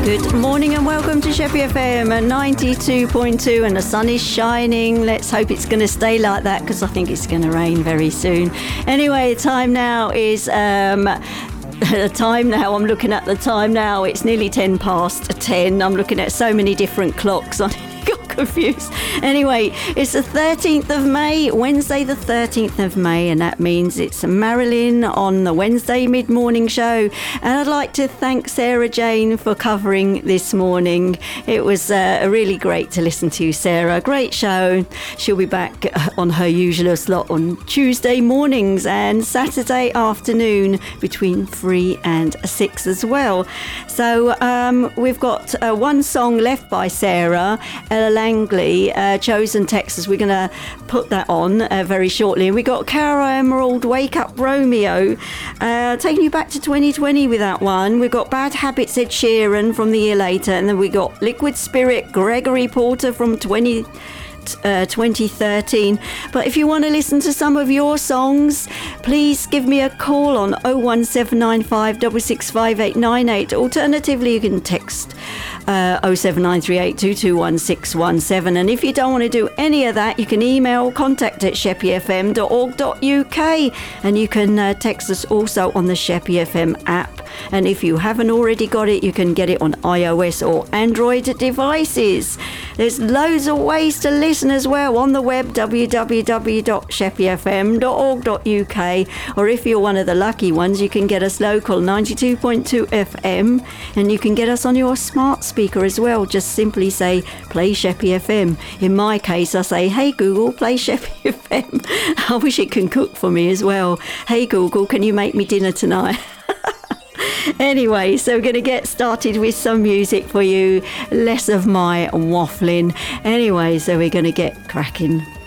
Good morning and welcome to Sheppey FM at 92.2, and the sun is shining. Let's hope it's going to stay like that because I think it's going to rain very soon. Anyway, the time now is I'm looking at the time now. It's nearly 10 past 10. I'm looking at so many different clocks. I got confused. Anyway, it's the 13th of May, Wednesday the 13th of May, and that means it's Marilyn on the Wednesday mid-morning show. And I'd like to thank Sarah Jane for covering this morning. It was really great to listen to, Sarah. Great show. She'll be back on her usual slot on Tuesday mornings and Saturday afternoon between 3 and 6 as well. So we've got one song left by Sarah, Ella Langley, Chosen Texas. We're going to put that on very shortly. And we got Cara Emerald, Wake Up Romeo, taking you back to 2020 with that one. We've got Bad Habits, Ed Sheeran from the year later. And then we got Liquid Spirit, Gregory Porter from 2013. But if you want to listen to some of your songs, please give me a call on 01795 665898. Alternatively, you can text 07938 221617. And if you don't want to do any of that, you can email contact@sheppeyfm.org.uk, and you can text us also on the Sheppey FM app. And if you haven't already got it, you can get it on iOS or Android devices. There's loads of ways to listen as well on the web, www.sheppeyfm.org.uk, or if you're one of the lucky ones, you can get us local 92.2 FM, and you can get us on your smart speaker as well. Just simply say play Sheppey FM. In my case, I say, hey Google, play Sheppey FM. I wish it can cook for me as well. Hey Google, can you make me dinner tonight? Anyway, so we're going to get started with some music for you. Less of my waffling. Anyway, so we're going to get cracking.